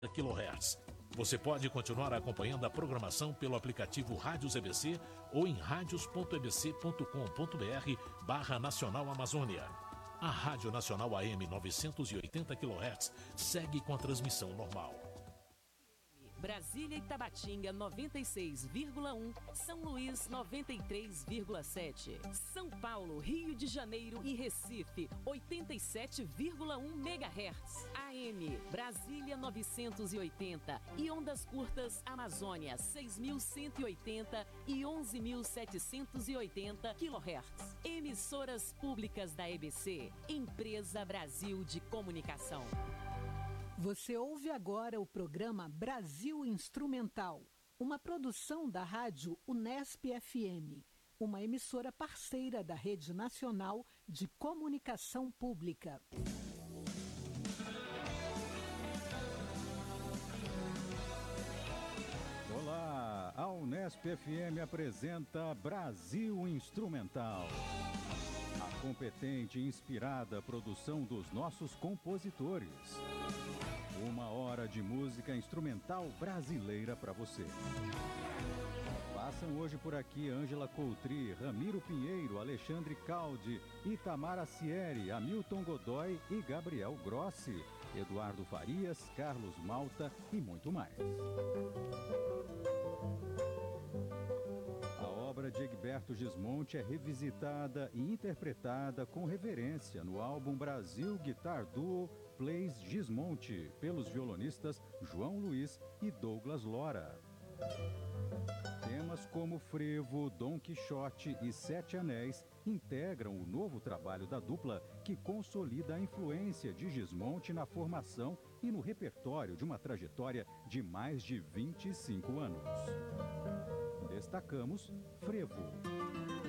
kHz. Você pode continuar acompanhando a programação pelo aplicativo Rádios EBC ou em radios.ebc.com.br/Nacional Amazônia. A Rádio Nacional AM 980 kHz segue com a transmissão normal. Brasília e Tabatinga 96,1, São Luís 93,7, São Paulo, Rio de Janeiro e Recife 87,1 MHz, AM Brasília 980 e ondas curtas Amazônia 6.180 e 11.780 kHz. Emissoras públicas da EBC, Empresa Brasil de Comunicação. Você ouve agora o programa Brasil Instrumental, uma produção da rádio Unesp FM, uma emissora parceira da Rede Nacional de Comunicação Pública. Olá, a Unesp FM apresenta Brasil Instrumental. A competente e inspirada produção dos nossos compositores. 1 hora de música instrumental brasileira para você. Passam hoje por aqui Ângela Coutri, Ramiro Pinheiro, Alexandre Caldi, Itamar Acieri, Hamilton Godoy e Gabriel Grossi, Eduardo Farias, Carlos Malta e muito mais. A obra de Egberto Gismonti é revisitada e interpretada com reverência no álbum Brasil Guitar Duo Plays Gismonti, pelos violonistas João Luiz e Douglas Lora. Temas como Frevo, Dom Quixote e Sete Anéis integram o novo trabalho da dupla, que consolida a influência de Gismonti na formação e no repertório de uma trajetória de mais de 25 anos. Destacamos Frevo.